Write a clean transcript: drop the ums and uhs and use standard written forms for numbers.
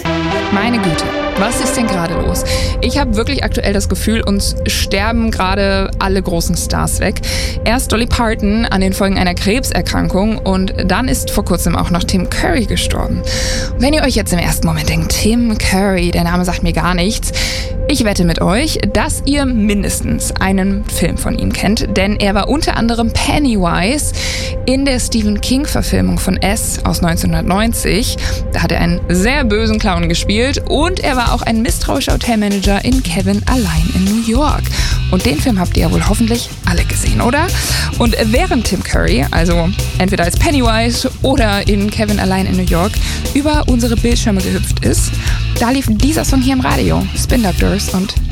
Meine Güte, was ist denn gerade los? Ich habe wirklich aktuell das Gefühl, uns sterben gerade alle großen Stars weg. Erst Dolly Parton an den Folgen einer Krebserkrankung und dann ist vor kurzem auch noch Tim Curry gestorben. Wenn ihr euch jetzt im ersten Moment denkt, Tim Curry, der Name sagt mir gar nichts, ich wette mit euch, dass ihr mindestens einen Film von ihm kennt, denn er war unter anderem Pennywise in der Stephen King-Verfilmung von S aus 1990. Da hat er einen sehr bösen Clown gespielt und er war auch ein misstrauischer Hotelmanager in Kevin allein in New York. Und den Film habt ihr ja wohl hoffentlich alle gesehen, oder? Und während Tim Curry, also entweder als Pennywise oder in Kevin allein in New York, über unsere Bildschirme gehüpft ist, da lief dieser Song hier im Radio, Spin Doctors und